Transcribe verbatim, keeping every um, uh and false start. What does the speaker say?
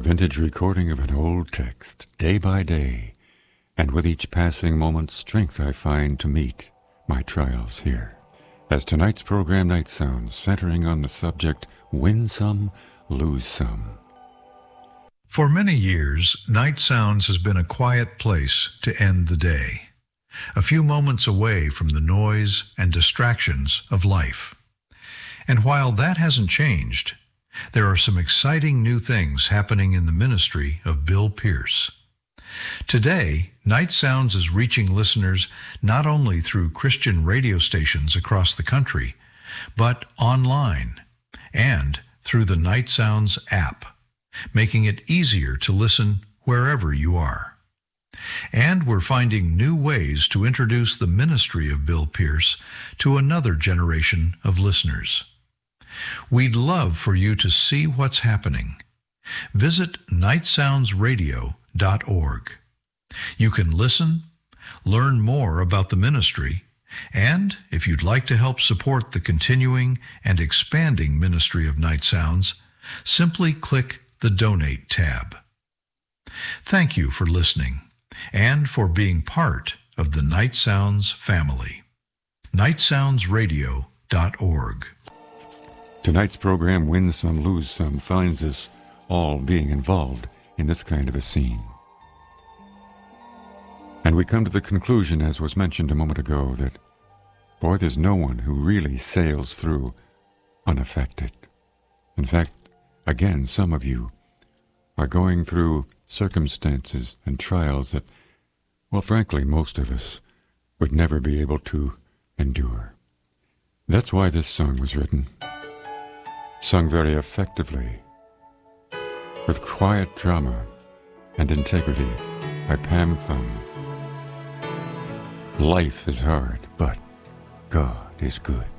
vintage recording of an old text, day by day, and with each passing moment strength I find to meet my trials here. As tonight's program, Night Sounds, centering on the subject, win some, lose some. For many years, Night Sounds has been a quiet place to end the day, a few moments away from the noise and distractions of life. And while that hasn't changed, there are some exciting new things happening in the ministry of Bill Pierce. Today, Night Sounds is reaching listeners not only through Christian radio stations across the country, but online and through the Night Sounds app, making it easier to listen wherever you are. And we're finding new ways to introduce the ministry of Bill Pierce to another generation of listeners. We'd love for you to see what's happening. Visit night sounds radio dot org. You can listen, learn more about the ministry, and if you'd like to help support the continuing and expanding ministry of Night Sounds, simply click the Donate tab. Thank you for listening and for being part of the Night Sounds family. night sounds radio dot org. Tonight's program, Win Some, Lose Some, finds us all being involved in this kind of a scene. And we come to the conclusion, as was mentioned a moment ago, that, boy, there's no one who really sails through unaffected. In fact, again, some of you are going through circumstances and trials that, well, frankly, most of us would never be able to endure. That's why this song was written. Sung very effectively, with quiet drama and integrity by Pam Thum. Life is hard, but God is good.